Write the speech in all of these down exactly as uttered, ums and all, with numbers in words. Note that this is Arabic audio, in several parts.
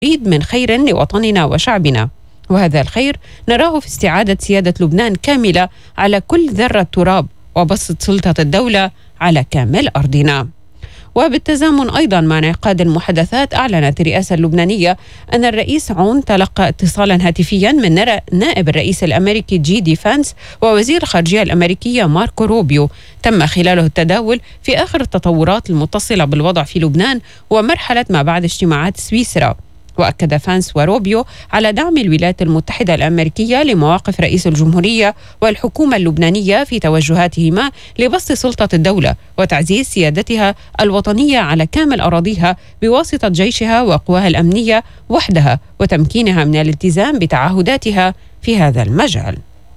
نريد من خير لوطننا وشعبنا، وهذا الخير نراه في استعادة سيادة لبنان كاملة على كل ذرة تراب، وبسط سلطة الدولة على كامل أرضنا. وبالتزامن أيضا مع انعقاد المحادثات، أعلنت الرئاسة اللبنانية أن الرئيس عون تلقى اتصالا هاتفيا من نائب الرئيس الأمريكي جي دي فانس ووزير الخارجية الأمريكية ماركو روبيو، تم خلاله التداول في آخر التطورات المتصلة بالوضع في لبنان ومرحلة ما بعد اجتماعات سويسرا. وأكد فانس وروبيو على دعم الولايات المتحدة الأمريكية لمواقف رئيس الجمهورية والحكومة اللبنانية في توجهاتهما لبسط سلطة الدولة وتعزيز سيادتها الوطنية على كامل أراضيها بواسطة جيشها وقواها الأمنية وحدها، وتمكينها من الالتزام بتعهداتها في هذا المجال.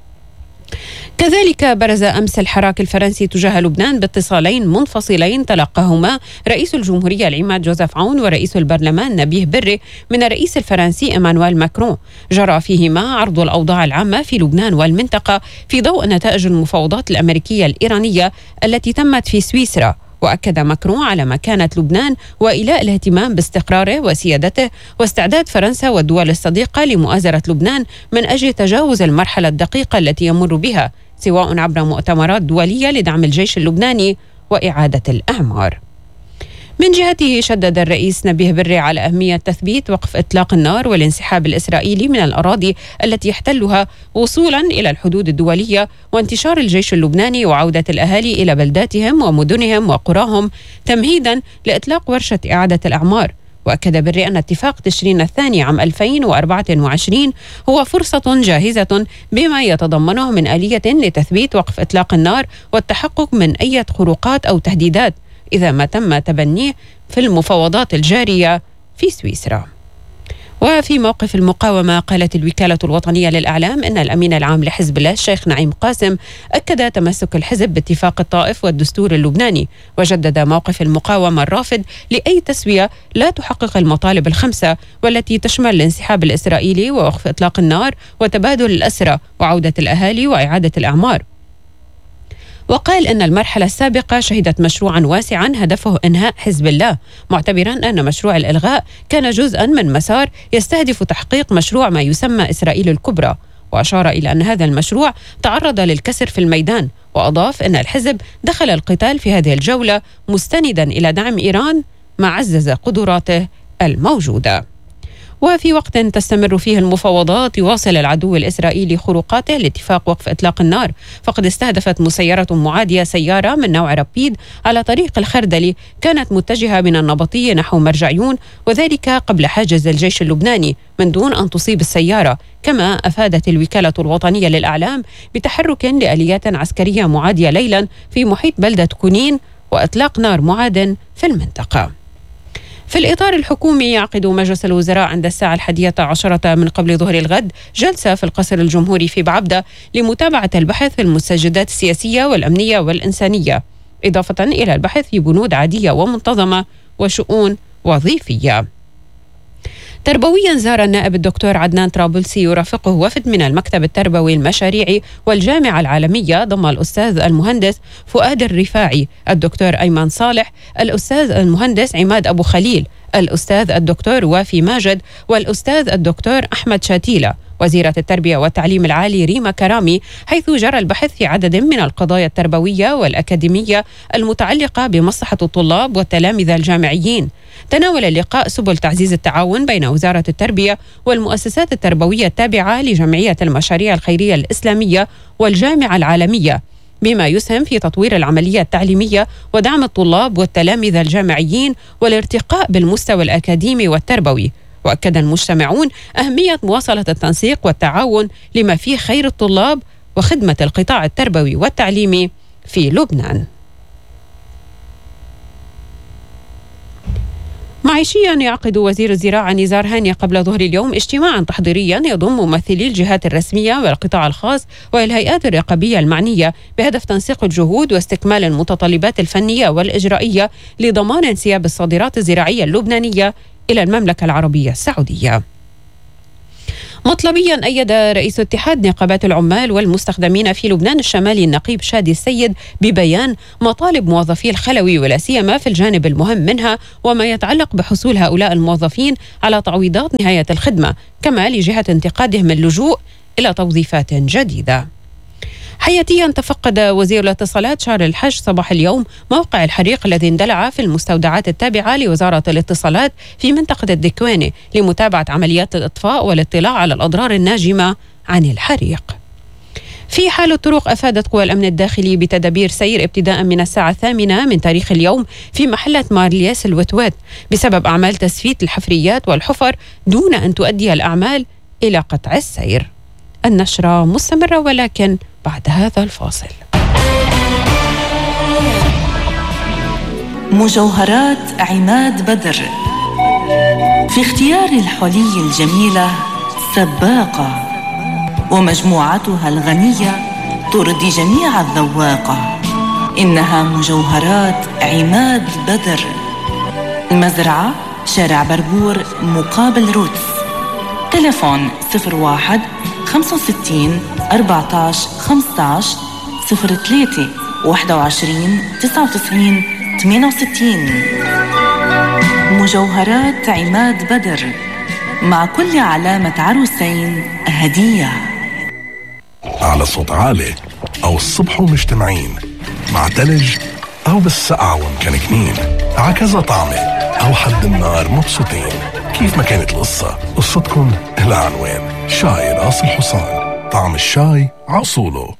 كذلك برز أمس الحراك الفرنسي تجاه لبنان باتصالين منفصلين تلقاهما رئيس الجمهورية العماد جوزيف عون ورئيس البرلمان نبيه بري من الرئيس الفرنسي إيمانويل ماكرون، جرى فيهما عرض الأوضاع العامة في لبنان والمنطقة في ضوء نتائج المفاوضات الأمريكية الإيرانية التي تمت في سويسرا. وأكد ماكرون على مكانة لبنان وإيلاء الاهتمام باستقراره وسيادته، واستعداد فرنسا والدول الصديقة لمؤازرة لبنان من أجل تجاوز المرحلة الدقيقة التي يمر بها، سواء عبر مؤتمرات دولية لدعم الجيش اللبناني وإعادة الأعمار. من جهته شدد الرئيس نبيه بري على أهمية تثبيت وقف إطلاق النار والانسحاب الإسرائيلي من الأراضي التي يحتلها وصولا إلى الحدود الدولية، وانتشار الجيش اللبناني وعودة الأهالي إلى بلداتهم ومدنهم وقراهم تمهيدا لإطلاق ورشة إعادة الأعمار. وأكد بري أن اتفاق تشرين الثاني عام ألفين وأربعة وعشرين هو فرصة جاهزة بما يتضمنه من آلية لتثبيت وقف إطلاق النار والتحقق من أي خروقات أو تهديدات إذا ما تم تبنيه في المفاوضات الجارية في سويسرا. وفي موقف المقاومة، قالت الوكالة الوطنية للإعلام أن الأمين العام لحزب الله الشيخ نعيم قاسم أكد تمسك الحزب باتفاق الطائف والدستور اللبناني، وجدد موقف المقاومة الرافض لأي تسوية لا تحقق المطالب الخمسة والتي تشمل الانسحاب الإسرائيلي ووقف إطلاق النار وتبادل الأسرى وعودة الأهالي وإعادة الأعمار. وقال أن المرحلة السابقة شهدت مشروعا واسعا هدفه إنهاء حزب الله، معتبرا أن مشروع الإلغاء كان جزءا من مسار يستهدف تحقيق مشروع ما يسمى إسرائيل الكبرى. وأشار إلى أن هذا المشروع تعرض للكسر في الميدان، وأضاف أن الحزب دخل القتال في هذه الجولة مستندا إلى دعم إيران ما عزز قدراته الموجودة. وفي وقت تستمر فيه المفاوضات، يواصل العدو الإسرائيلي خروقاته لاتفاق وقف إطلاق النار، فقد استهدفت مسيرة معادية سيارة من نوع رابيد على طريق الخردلي كانت متجهة من النبطية نحو مرجعيون، وذلك قبل حاجز الجيش اللبناني من دون أن تصيب السيارة. كما أفادت الوكالة الوطنية للإعلام بتحرك لآليات عسكرية معادية ليلا في محيط بلدة كونين وإطلاق نار معاد في المنطقة. في الإطار الحكومي، يعقد مجلس الوزراء عند الساعة الحادية عشرة من قبل ظهر الغد جلسة في القصر الجمهوري في بعبدة لمتابعة البحث في المستجدات السياسية والأمنية والإنسانية، إضافة إلى البحث في بنود عادية ومنتظمة وشؤون وظيفية. تربويا، زار النائب الدكتور عدنان طرابلسي يرافقه وفد من المكتب التربوي المشاريعي والجامعة العالمية ضم الأستاذ المهندس فؤاد الرفاعي، الدكتور أيمن صالح، الأستاذ المهندس عماد أبو خليل، الأستاذ الدكتور وافي ماجد، والأستاذ الدكتور أحمد شاتيلة، وزيرة التربية والتعليم العالي ريما كرامي، حيث جرى البحث في عدد من القضايا التربوية والأكاديمية المتعلقة بمصلحة الطلاب والتلامذة الجامعيين. تناول اللقاء سبل تعزيز التعاون بين وزارة التربية والمؤسسات التربوية التابعة لجمعية المشاريع الخيرية الإسلامية والجامعة العالمية، بما يسهم في تطوير العملية التعليمية ودعم الطلاب والتلامذة الجامعيين والارتقاء بالمستوى الأكاديمي والتربوي. وأكد المجتمعون أهمية مواصلة التنسيق والتعاون لما فيه خير الطلاب وخدمة القطاع التربوي والتعليمي في لبنان. معيشيا، يعقد وزير الزراعة نزار هاني قبل ظهر اليوم اجتماعا تحضيريا يضم ممثلي الجهات الرسمية والقطاع الخاص والهيئات الرقابية المعنية بهدف تنسيق الجهود واستكمال المتطلبات الفنية والإجرائية لضمان انسياب الصادرات الزراعية اللبنانية إلى المملكة العربية السعودية. مطلبيا أيد رئيس اتحاد نقابات العمال والمستخدمين في لبنان الشمالي النقيب شادي السيد ببيان مطالب موظفي الخلوي ولا سيما في الجانب المهم منها وما يتعلق بحصول هؤلاء الموظفين على تعويضات نهاية الخدمة، كما لجهة انتقادهم اللجوء إلى توظيفات جديدة. حياتيا تفقد وزير الاتصالات شارل الحج صباح اليوم موقع الحريق الذي اندلع في المستودعات التابعة لوزارة الاتصالات في منطقة الدكواني لمتابعة عمليات الإطفاء والاطلاع على الأضرار الناجمة عن الحريق. في حال الطرق أفادت قوى الأمن الداخلي بتدابير سير ابتداء من الساعة الثامنة من تاريخ اليوم في محلة مارلياس الوتوات بسبب أعمال تسفيت الحفريات والحفر دون أن تؤدي الأعمال إلى قطع السير. النشرة مستمرة ولكن بعد هذا الفاصل. مجوهرات عماد بدر في اختيار الحلي الجميلة سباقة، ومجموعتها الغنية ترضي جميع الذواقة. إنها مجوهرات عماد بدر، المزرعة شارع بربور مقابل روتس. تلفون صفر واحد خمسة وستين أربعة عشر خمسة عشر صفر ثلاثة واحد وعشرين تسعة وتسعين ثمانية وستين. مجوهرات عماد بدر، مع كل علامة عروسين هدية. على صوت عالي أو الصبح ومجتمعين، مع تلج أو بالسقعة ومكنكنين، عكذا طعمة أو حد النار مبسوطين. كيف ما كانت القصة، قصتكم لها عنوان. شاي راس الحصان، طعم الشاي عصوله.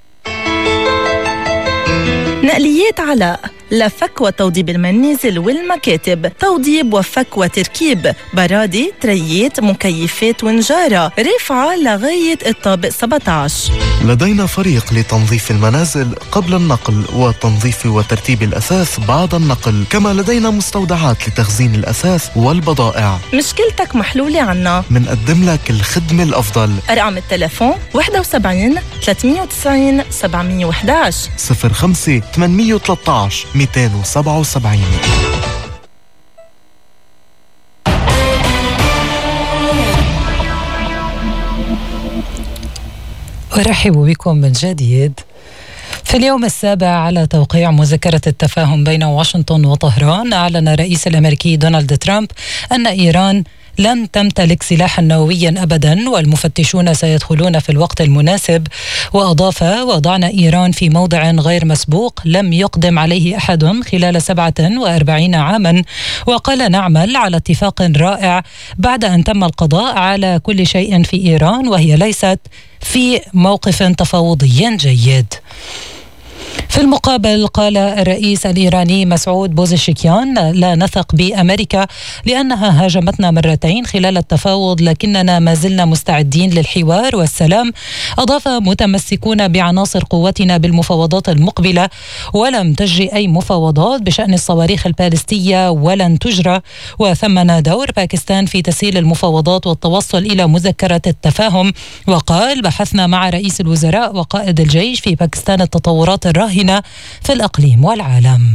نقليات علاء، لفك وتوضيب المنازل والمكاتب، توضيب وفك وتركيب، برادي، تريات، مكيفات ونجارة، رفعة لغاية الطابق سبعة عشر. لدينا فريق لتنظيف المنازل قبل النقل وتنظيف وترتيب الأثاث بعد النقل، كما لدينا مستودعات لتخزين الأثاث والبضائع. مشكلتك محلولة عنا، منقدم لك الخدمة الأفضل. أرقام التلفون واحد وسبعين ثلاثمية وتسعين سبعمية وإحدى عشر صفر خمسة ثمانمية وثلاثة عشر مئتين وسبعة وسبعين. أرحب بكم من جديد. في اليوم السابع على توقيع مذكرة التفاهم بين واشنطن وطهران، أعلن الرئيس الأمريكي دونالد ترامب أن إيران لن تمتلك سلاحا نوويا أبدا والمفتشون سيدخلون في الوقت المناسب. وأضاف: وضعنا إيران في موضع غير مسبوق لم يقدم عليه أحد خلال سبعة وأربعين عاما. وقال: نعمل على اتفاق رائع بعد أن تم القضاء على كل شيء في إيران وهي ليست في موقف تفاوضي جيد. في المقابل قال الرئيس الإيراني مسعود بوزشكيان: لا نثق بأمريكا لأنها هاجمتنا مرتين خلال التفاوض، لكننا ما زلنا مستعدين للحوار والسلام. أضاف: متمسكون بعناصر قوتنا بالمفاوضات المقبلة، ولم تجري أي مفاوضات بشأن الصواريخ البالستية ولن تجرى. وثمن دور باكستان في تسهيل المفاوضات والتوصل إلى مذكرة التفاهم. وقال: بحثنا مع رئيس الوزراء وقائد الجيش في باكستان التطورات الراهنة في الأقليم والعالم.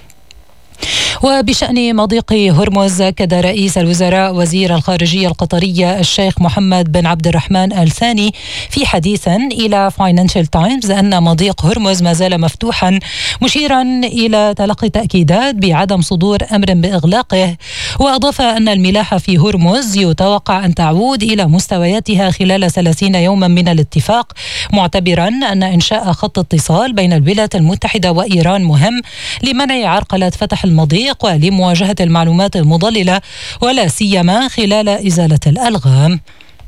وبشأن مضيق هرمز، أكد رئيس الوزراء وزير الخارجية القطرية الشيخ محمد بن عبد الرحمن آل ثاني في حديث إلى فاينانشال تايمز أن مضيق هرمز ما زال مفتوحا، مشيرا إلى تلقي تأكيدات بعدم صدور أمر بإغلاقه. وأضاف أن الملاحة في هرمز يتوقع أن تعود إلى مستوياتها خلال ثلاثين يوما من الاتفاق، معتبرا أن إنشاء خط اتصال بين الولايات المتحدة وإيران مهم لمنع عرقلة فتح المضيق ولمواجهة المعلومات المضللة ولا سيما خلال إزالة الألغام.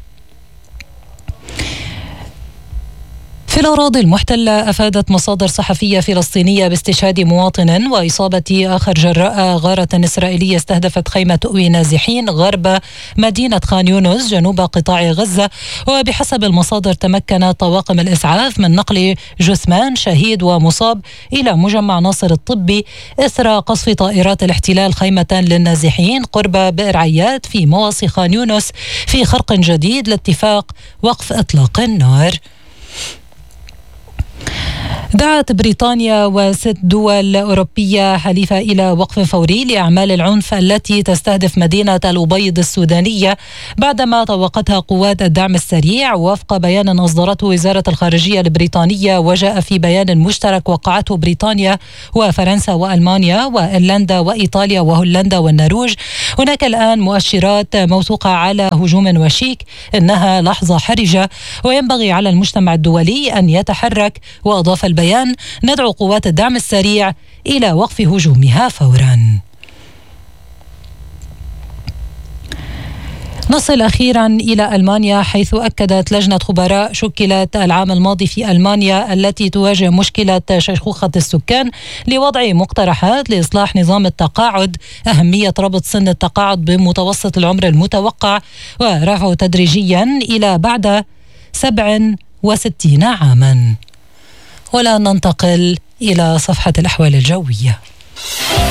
في الأراضي المحتلة، أفادت مصادر صحفية فلسطينية باستشهاد مواطن وإصابة آخر جراء غارة إسرائيلية استهدفت خيمة تؤوي نازحين غرب مدينة خان يونس جنوب قطاع غزة. وبحسب المصادر تمكن طواقم الإسعاف من نقل جثمان شهيد ومصاب إلى مجمع ناصر الطبي إثر قصف طائرات الاحتلال خيمة للنازحين قرب بئر عياد في مواصي خان يونس في خرق جديد لاتفاق وقف إطلاق النار. دعت بريطانيا وست دول أوروبية حليفة إلى وقف فوري لأعمال العنف التي تستهدف مدينة الأبيض السودانية بعدما طوقتها قوات الدعم السريع وفق بيان أصدرته وزارة الخارجية البريطانية. وجاء في بيان مشترك وقعته بريطانيا وفرنسا وألمانيا وإيرلندا وإيطاليا وهولندا والنرويج. هناك الآن مؤشرات موثوقة على هجوم وشيك، إنها لحظة حرجة وينبغي على المجتمع الدولي أن يتحرك. وأضاف البيان: ندعو قوات الدعم السريع إلى وقف هجومها فورا. نصل أخيرا إلى ألمانيا، حيث أكدت لجنة خبراء شكلت العام الماضي في ألمانيا التي تواجه مشكلة شيخوخة السكان لوضع مقترحات لإصلاح نظام التقاعد، أهمية ربط سن التقاعد بمتوسط العمر المتوقع ورفعه تدريجيا إلى بعد سبع وستين عاما. ولا ننتقل إلى صفحة الأحوال الجوية.